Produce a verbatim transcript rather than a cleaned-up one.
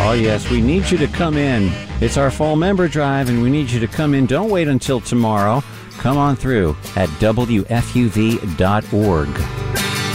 Oh, yes, we need you to come in. It's our fall member drive, and we need you to come in. Don't wait until tomorrow. Come on through at W F U V dot org.